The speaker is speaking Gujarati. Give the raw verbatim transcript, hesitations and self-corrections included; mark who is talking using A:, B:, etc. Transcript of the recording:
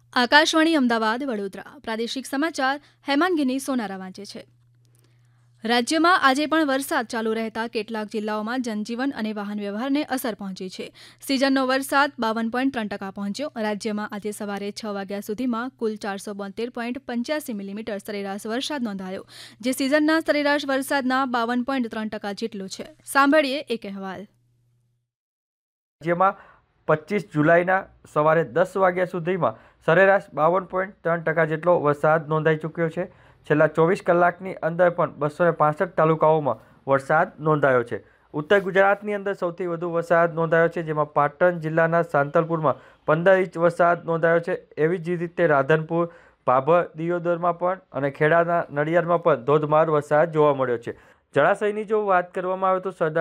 A: આકાશવાણી અમદાવાદ વડોદરા પ્રાદેશિક સમાચાર હેમાંગીની સોનારા વાંચે છે। રાજ્યમાં આજે પણ વરસાદ ચાલુ રહેતા કેટલાક જિલ્લાઓમાં જનજીવન અને વાહન વ્યવહારને અસર પહોંચી છે। સિઝનનો વરસાદ બાવન પોઈન્ટ ત્રણ ટકા પહોંચ્યો। રાજ્યમાં આજે સવારે છ વાગ્યા સુધીમાં કુલ ચારસો બોતેર પોઈન્ટ પંચ્યાસી મિલીમીટર સરેરાશ વરસાદ નોંધાયો, જે સિઝનના સરેરાશ વરસાદના બાવન પોઈન્ટ ત્રણ ટકા જેટલો છે। સાંભળીએ એક અહેવાલ।
B: રાજ્યમાં પચીસ જુલાઈના સવારે દસ વાગ્યા સુધીમાં સરેરાશ બાવન પોઈન્ટ ત્રણ ટકા જેટલો વરસાદ નોંધાઈ ચૂક્યો છે। છેલ્લા ચોવીસ કલાકની અંદર પણ બસો ને પાસઠ તાલુકાઓમાં વરસાદ નોંધાયો છે। ઉત્તર ગુજરાતની અંદર સૌથી વધુ વરસાદ નોંધાયો છે, જેમાં પાટણ જિલ્લાના સાંતલપુરમાં પંદર ઇંચ વરસાદ નોંધાયો છે। એવી જ રીતે રાધનપુર, ભાભર, દિયોદરમાં પણ અને ખેડાના નડિયાદમાં પણ ધોધમાર વરસાદ જોવા મળ્યો છે। જળાશયની જો વાત કરવામાં આવે તો સરદાર